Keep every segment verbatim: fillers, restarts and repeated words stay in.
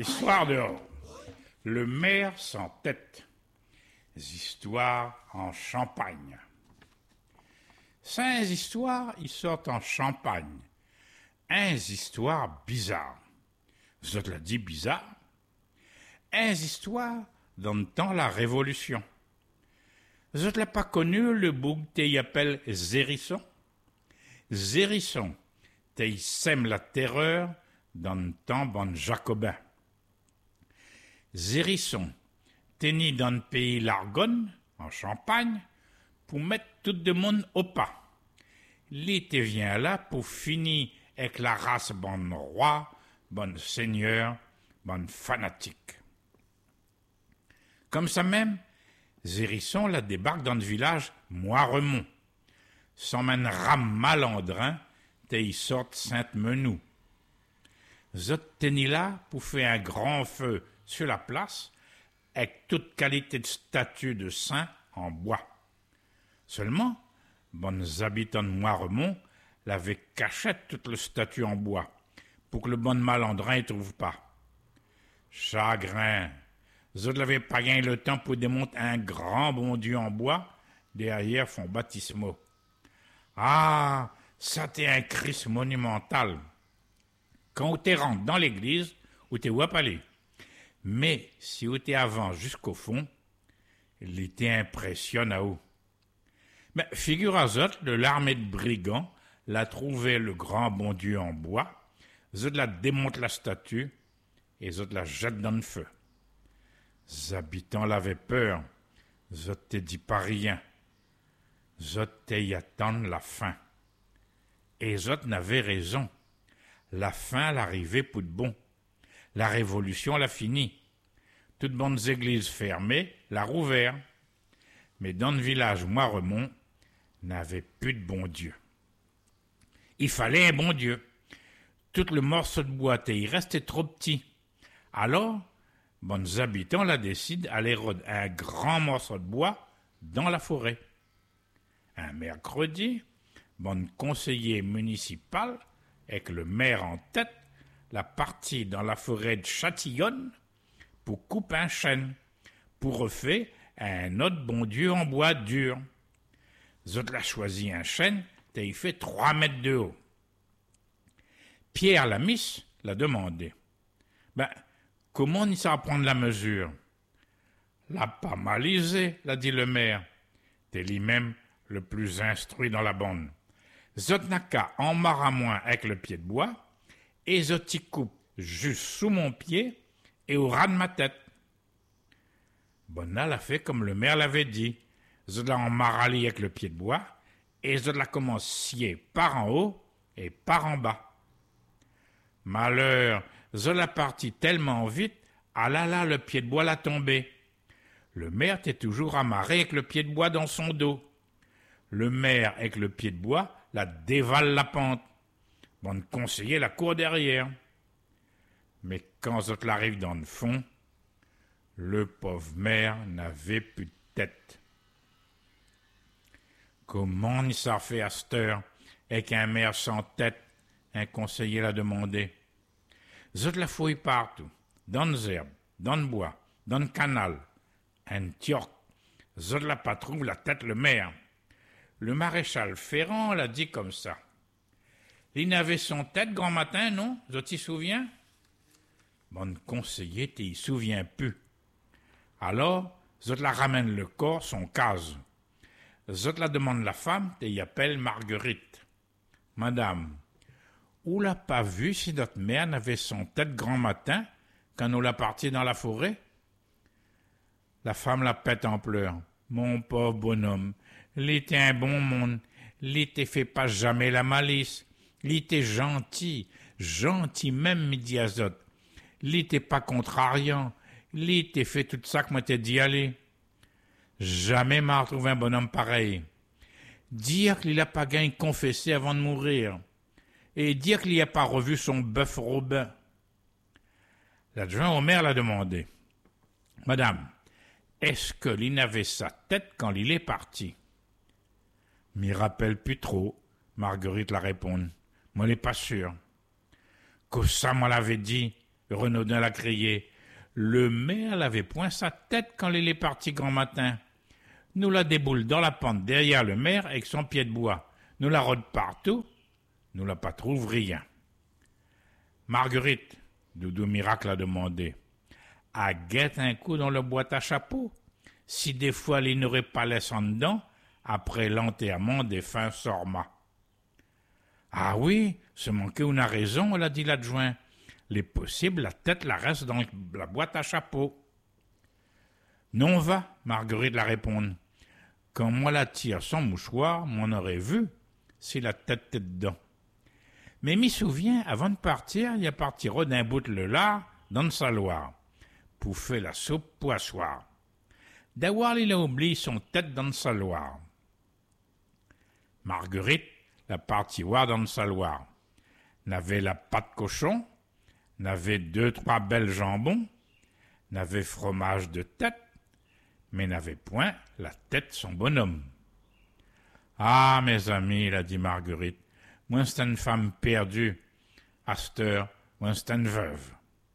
Histoire dehors. Le maire sans tête. Histoires en Champagne. Cinq histoires, ils sortent en Champagne. Un histoires bizarres. Vous l'a dit bizarre. Un histoires dans le temps la Révolution. Vous l'avez pas connu le bouc t'y appelle Zérisson? Zérisson, t'y sème la terreur dans le temps bon jacobin. Zérisson, t'es ni dans le pays l'Argonne, en Champagne, pour mettre tout le monde au pas. L'été vient là pour finir avec la race bon roi, bon seigneur, bon fanatique. Comme ça même, Zérisson la débarque dans le village Moiremont. Sans un rame malandrin, t'es y sorte Sainte-Menou. Zot teni là pour faire un grand feu sur la place, avec toute qualité de statue de saint en bois. Seulement, bonnes habitants de Moiremont l'avaient caché toute le statue en bois, pour que le bon malandrin y trouve pas. Chagrin, zot l'avaient pas gagné le temps pour démonter un grand bon Dieu en bois derrière son baptismaux. Ah, ça t'est un Christ monumental. Quand tu rentres dans l'église, ou t'es pas aller. Mais si tu t'es avant jusqu'au fond, il était impressionne à haut. Mais figure à zot, de l'armée de brigands l'a trouvé le grand bon Dieu en bois, zot la démonte la statue et zot la jette dans le feu. Les habitants l'avaient peur, zot te dit pas rien. Zot te y attendent la fin. Et zot n'avait raison. La fin l'arrivait pour de bon. La révolution l'a fini. Toutes bonnes églises fermées l'a rouvert. Mais dans le village Moiremont, n'avait plus de bon Dieu. Il fallait un bon Dieu. Tout le morceau de bois il restait trop petit. Alors, bonnes habitants la décident d'aller rôder un grand morceau de bois dans la forêt. Un mercredi, bon conseiller municipal, avec le maire en tête, la partie dans la forêt de Châtillonne pour couper un chêne, pour refaire un autre bon Dieu en bois dur. Zot l'a choisi un chêne, et il fait trois mètres de haut. Pierre Lamiche l'a demandé. Ben, comment on y sait prendre la mesure? L'a pas malisé, l'a dit le maire. T'es lui-même le plus instruit dans la bande. Zot n'a qu'à en marre à moins avec le pied de bois, et zot y coupe juste sous mon pied et au ras de ma tête. Bonna l'a fait comme le maire l'avait dit. Zot l'a en marrali avec le pied de bois, et zot l'a commencé par en haut et par en bas. Malheur, zot l'a parti tellement vite, ah là là, le pied de bois l'a tombé. Le maire était toujours amarré avec le pied de bois dans son dos. Le maire, avec le pied de bois, la dévale la pente. Bon conseiller la court derrière. Mais quand zot l'arrive dans le fond, le pauvre maire n'avait plus de tête. Comment on y s'en fait à cette heure, avec un maire sans tête? Un conseiller l'a demandé. Zot la fouille partout, dans les herbes, dans le bois, dans le canal. Un tiorc, zot la pas trouve la tête le maire. Le maréchal Ferrand l'a dit comme ça. Il n'avait son tête grand matin, non? Zot t'y souviens? Bon conseiller t'y souvient plus. Alors, zot la ramène le corps, son case. Zot la demande la femme, t'y appelle Marguerite. Madame, où l'a pas vu si notre mère n'avait son tête grand matin quand nous l'a parti dans la forêt? La femme la pète en pleurs. Mon pauvre bonhomme, l'était un bon monde, l'était fait pas jamais la malice, l'était gentil, gentil même midi à zot, l'était pas contrariant, l'était fait tout ça que moi t'ai dit aller. Jamais m'a retrouvé un bonhomme pareil. Dire qu'il a pas gagné confessé avant de mourir, et dire qu'il n'y a pas revu son bœuf Robin. L'adjoint au maire l'a demandé. Madame, est-ce que l'il avait sa tête quand il est parti? M'y rappelle plus trop, Marguerite la répond. Moi, l'ai pas sûr. Que ça, moi l'avait dit, Renaudin l'a crié. Le maire n'avait point sa tête quand il est parti grand matin. Nous la déboule dans la pente derrière le maire avec son pied de bois. Nous la rôde partout. Nous la pas trouve rien. Marguerite, Doudou Miracle a demandé, a guette un coup dans le boîte à chapeau, si des fois il n'aurait pas laissé en dedans après l'enterrement des fins Sorma. Ah oui, ce manquait une raison, l'a dit l'adjoint. Les possibles, la tête la reste dans la boîte à chapeau. Non va, Marguerite la répondre. Quand moi la tire sans mouchoir, m'en aurait vu si la tête était dedans. Mais m'y souviens, avant de partir, il a parti d'un bout le lard dans le saloir, pour faire la soupe poissoire. D'avoir il a oublié son tête dans le saloir. Marguerite la partie voir dans le saloir. N'avait la pâte cochon, n'avait deux, trois belles jambons, n'avait fromage de tête, mais n'avait point la tête son bonhomme. Ah, mes amis, l'a dit Marguerite, moi c'est une femme perdue, à cette heure, moi c'est une veuve.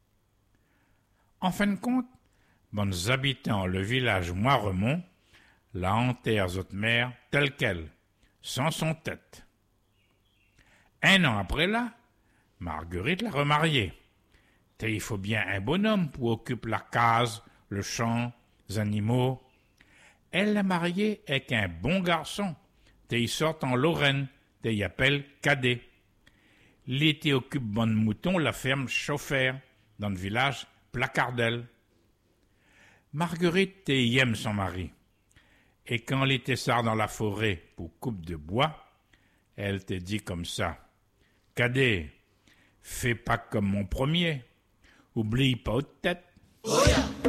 En fin de compte, bonnes habitants le village Moiremont la enterrent autre mère telle qu'elle, sans son tête. Un an après là, Marguerite l'a remariée. Et il faut bien un bonhomme pour occuper la case, le champ, les animaux. Elle l'a marié avec un bon garçon. Et il sort en Lorraine, et il appelle Cadet. L'été occupe bonne mouton la ferme Chauffeur, dans le village Placardel. Marguerite y aime son mari. Et quand il était sort dans la forêt pour coupe de bois, elle te dit comme ça. Cadet, fais pas comme mon premier. Oublie pas haute tête. Oh yeah.